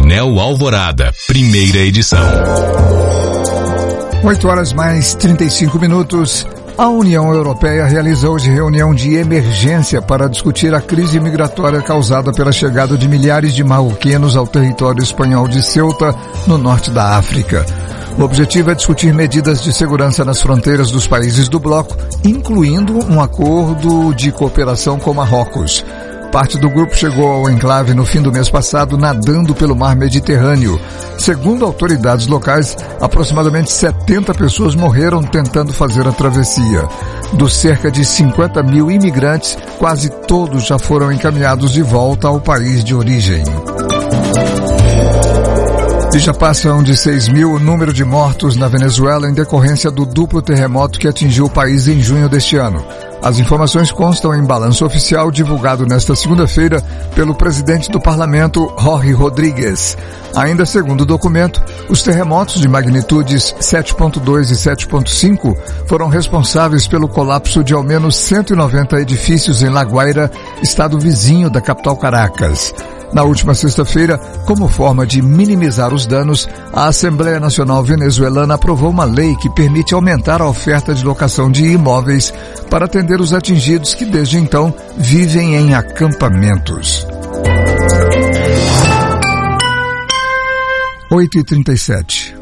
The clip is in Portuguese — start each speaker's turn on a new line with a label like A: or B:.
A: Jornal Alvorada, primeira edição.
B: 8h mais 35. A União Europeia realiza hoje reunião de emergência para discutir a crise migratória causada pela chegada de milhares de marroquinos ao território espanhol de Ceuta, no norte da África. O objetivo é discutir medidas de segurança nas fronteiras dos países do bloco, incluindo um acordo de cooperação com Marrocos. Parte do grupo chegou ao enclave no fim do mês passado, nadando pelo mar Mediterrâneo. Segundo autoridades locais, aproximadamente 70 pessoas morreram tentando fazer a travessia. Dos cerca de 50 mil imigrantes, quase todos já foram encaminhados de volta ao país de origem. E já passam de 6 mil o número de mortos na Venezuela em decorrência do duplo terremoto que atingiu o país em junho deste ano. As informações constam em balanço oficial divulgado nesta segunda-feira pelo presidente do parlamento, Jorge Rodríguez. Ainda segundo o documento, os terremotos de magnitudes 7.2 e 7.5 foram responsáveis pelo colapso de ao menos 190 edifícios em La Guaira, estado vizinho da capital Caracas. Na última sexta-feira, como forma de minimizar os danos, a Assembleia Nacional Venezuelana aprovou uma lei que permite aumentar a oferta de locação de imóveis para atender os atingidos que desde então vivem em acampamentos. 8h37.